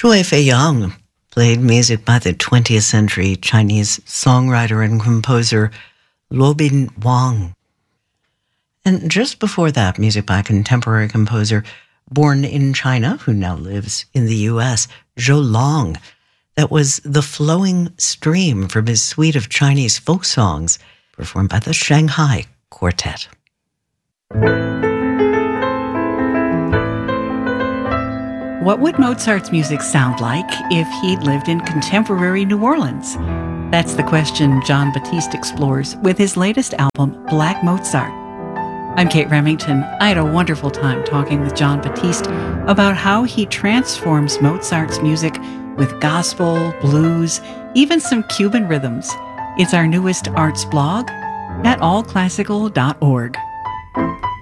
Shui Feiyang played music by the 20th century Chinese songwriter and composer Luo Bin Wang. And just before that, music by contemporary composer born in China, who now lives in the U.S., Zhou Long. That was The Flowing Stream from his suite of Chinese folk songs, performed by the Shanghai Quartet. What would Mozart's music sound like if he'd lived in contemporary New Orleans? That's the question Jon Batiste explores with his latest album, Black Mozart. I'm Kate Remington. I had a wonderful time talking with Jon Batiste about how he transforms Mozart's music with gospel, blues, even some Cuban rhythms. It's our newest arts blog at allclassical.org.